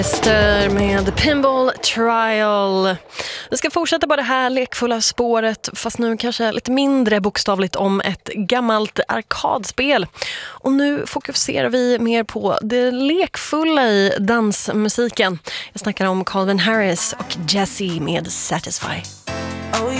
Med Pinball Trial. Vi ska fortsätta på det här lekfulla spåret, fast nu kanske lite mindre bokstavligt, om ett gammalt arkadspel. Och nu fokuserar vi mer på det lekfulla i dansmusiken. Jag snackar om Calvin Harris och Jessie med Satisfy.